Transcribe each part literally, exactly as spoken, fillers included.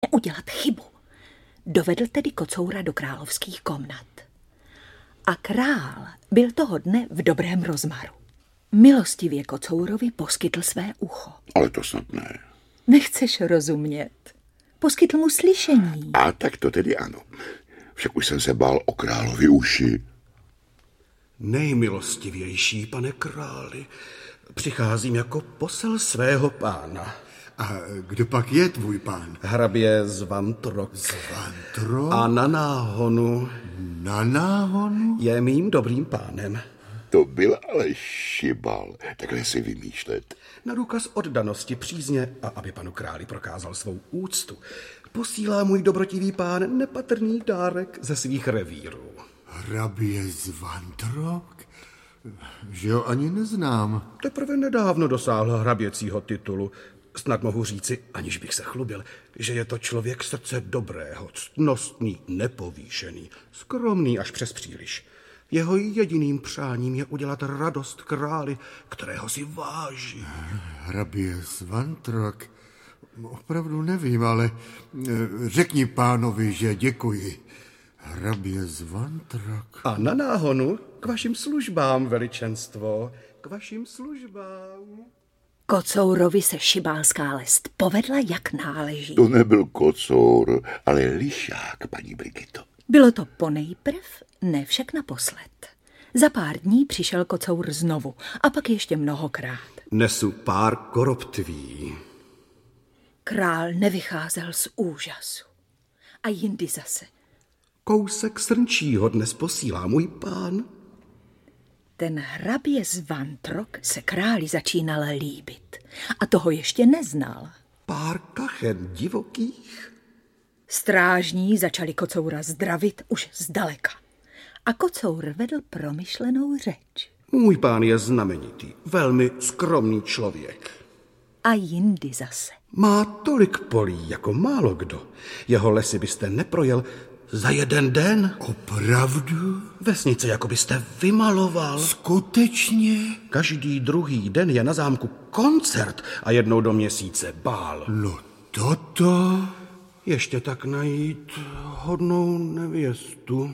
neudělat chybu. Dovedl tedy kocoura do královských komnat. A král byl toho dne v dobrém rozmaru. Milostivě kocourovi poskytl své ucho. Ale to snad ne. Nechceš rozumět. Poskytl mu slyšení. A tak to tedy ano. Však už jsem se bál o královi uši. Nejmilostivější, pane králi, přicházím jako posel svého pána. A kdo pak je tvůj pán? Hrabě Zvantrok. Zvantrok? A na náhonu. Na náhonu? Je mým dobrým pánem. To byl ale šibal, takhle si vymýšlet. Na důkaz oddanosti, přízně a aby panu králi prokázal svou úctu, posílá můj dobrotivý pán nepatrný dárek ze svých revírů. Hrabě Zvantrok? Že ho ani neznám. Teprve nedávno dosáhl hraběcího titulu. Snad mohu říci, aniž bych se chlubil, že je to člověk srdce dobrého, ctnostný, nepovýšený, skromný až přes příliš. Jeho jediným přáním je udělat radost králi, kterého si váží. Hrabě Zvantrok? Opravdu nevím, ale řekni pánovi, že děkuji. Hrabě Zvantrok. A na náhonu k vašim službám, veličenstvo, k vašim službám. Kocourovi se šibálská lest povedla, jak náleží. To nebyl kocour, ale lišák, paní Brigito. Bylo to ponejprv, ne však naposled. Za pár dní přišel kocour znovu a pak ještě mnohokrát. Nesu pár koroptví. Král nevycházel z úžasu. A jindy zase. Kousek srnčího dnes posílá můj pán. Ten hrabě Zvantrok se králi začínal líbit. A toho ještě neznal. Pár kachen divokých. Strážní začali kocoura zdravit už zdaleka. A kocour vedl promyšlenou řeč. Můj pán je znamenitý, velmi skromný člověk. A jindy zase. Má tolik polí, jako málo kdo. Jeho lesy byste neprojel za jeden den. Opravdu? Vesnice, jako byste vymaloval. Skutečně? Každý druhý den je na zámku koncert a jednou do měsíce bál. No toto... Ještě tak najít hodnou nevěstu.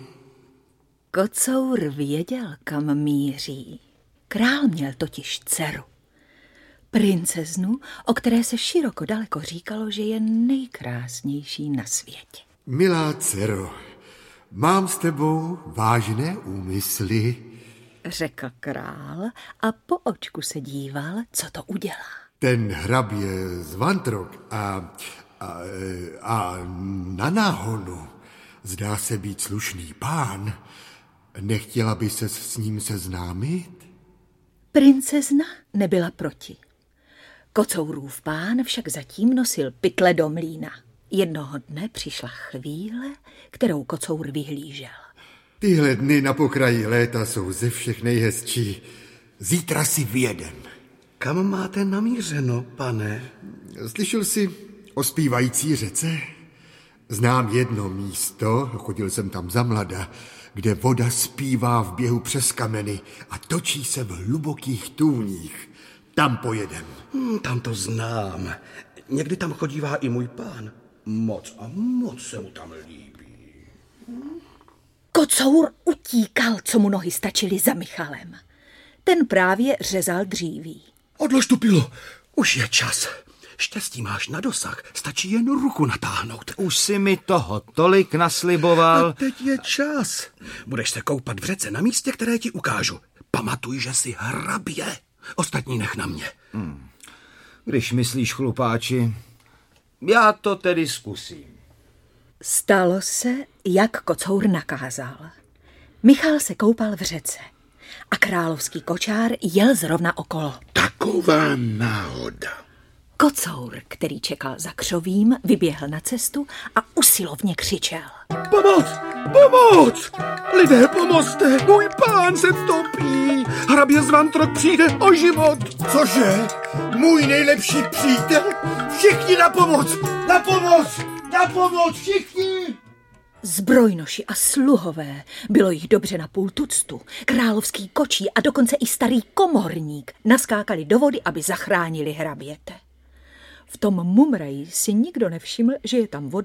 Kocour věděl, kam míří. Král měl totiž dceru. Princeznu, o které se široko daleko říkalo, že je nejkrásnější na světě. Milá dcero, mám s tebou vážné úmysly, řekl král a po očku se díval, co to udělá. Ten hrabě Zvantrok a, a, a na náhonu zdá se být slušný pán. Nechtěla by se s ním seznámit? Princezna nebyla proti. Kocourův pán však zatím nosil pytle do mlýna. Jednoho dne přišla chvíle, kterou kocour vyhlížel. Tyhle dny na pokraji léta jsou ze všech nejhezčí. Zítra si vyjedem. Kam máte namířeno, pane? Slyšel jsi o zpívající řece? Znám jedno místo, chodil jsem tam za mlada, kde voda zpívá v běhu přes kameny a točí se v hlubokých tůních. Tam pojedem. Hmm, tam to znám. Někdy tam chodívá i můj pán. Moc a moc se mu tam líbí. Kocour utíkal, co mu nohy stačily za Michalem. Ten právě řezal dříví. Odlož tu pilu, už je čas. Štěstí máš na dosah, stačí jen ruku natáhnout. Už si mi toho tolik nasliboval. A teď je čas. Budeš se koupat v řece na místě, které ti ukážu. Pamatuj, že jsi hrabě. Ostatní nech na mě. Hmm. Když myslíš, chlupáči, já to tedy zkusím. Stalo se, jak kocour nakázal. Michal se koupal v řece a královský kočár jel zrovna okolo. Taková náhoda. Kocour, který čekal za křovím, vyběhl na cestu a usilovně křičel. Pomoc! Pomoc! Lidé, pomozte! Můj pán se topí! Hrabě Zvantrok přijde o život! Cože? Můj nejlepší přítel? Všichni na pomoc! Na pomoc! Na pomoc! Všichni! Zbrojnoši a sluhové, bylo jich dobře na půl tuctu, královský kočí a dokonce i starý komorník naskákali do vody, aby zachránili hraběte. V tom mumraji si nikdo nevšiml, že je tam voda